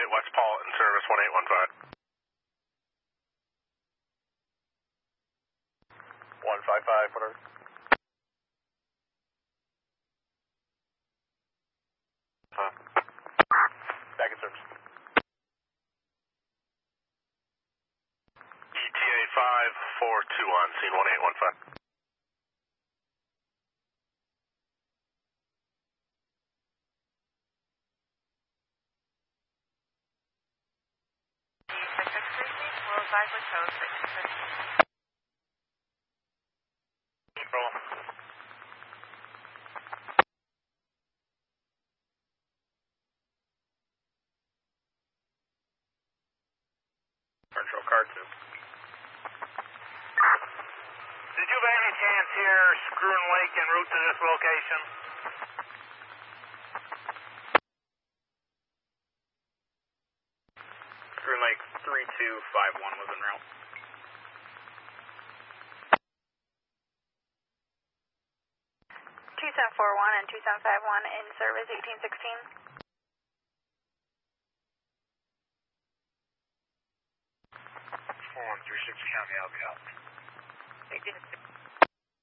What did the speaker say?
West Paul in service 1815. 155, whatever. Back in service. ETA 542 on scene 1815. Will advise with code for April. Central car 2. Did you by any chance hear Screwen Lake en route to this location? Screwen Lake 3251 was en route. 2741 and 2751 in service 1816. 4136 County, I'll be out.